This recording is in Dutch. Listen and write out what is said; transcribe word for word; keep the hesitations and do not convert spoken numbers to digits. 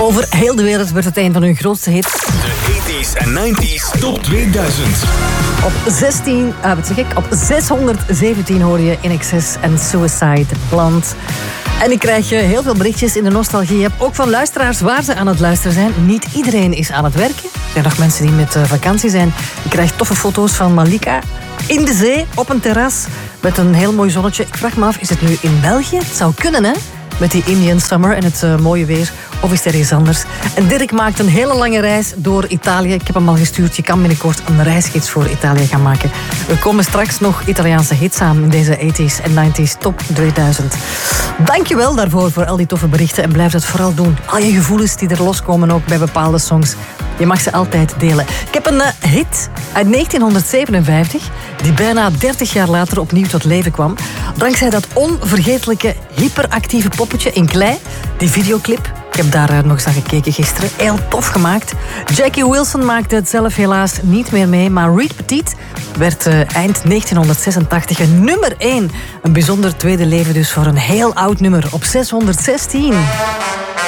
Over heel de wereld werd het een van hun grootste hits. De tachtiger en negentiger Top tweeduizend. Op zestien, uh, wat zeg ik? Op zeshonderdzeventien hoor je In Excess en Suicide Blonde. En ik krijg heel veel berichtjes in de nostalgie-app, ook van luisteraars waar ze aan het luisteren zijn. Niet iedereen is aan het werken. Er zijn nog mensen die met vakantie zijn. Ik krijg toffe foto's van Malika in de zee, op een terras, met een heel mooi zonnetje. Ik vraag me af, is het nu in België? Het zou kunnen, hè? Met die Indian Summer en het uh, mooie weer. Of is er iets anders? En Dirk maakt een hele lange reis door Italië. Ik heb hem al gestuurd. Je kan binnenkort een reisgids voor Italië gaan maken. Er komen straks nog Italiaanse hits aan in deze tachtiger en negentiger Top tweeduizend. Dankjewel daarvoor, voor al die toffe berichten. En blijf dat vooral doen. Al je gevoelens die er loskomen ook bij bepaalde songs. Je mag ze altijd delen. Ik heb een uh, hit uit negentienhonderdzevenenvijftig... die bijna dertig jaar later opnieuw tot leven kwam. Dankzij dat onvergetelijke hyperactieve poppetje in klei. Die videoclip. Ik heb daar uh, nog eens aan gekeken gisteren. Heel tof gemaakt. Jackie Wilson maakte het zelf helaas niet meer mee. Maar Reed Petit werd uh, eind negentienhonderdzesentachtig een nummer één. Een bijzonder tweede leven dus voor een heel oud nummer. Op zeshonderdzestien.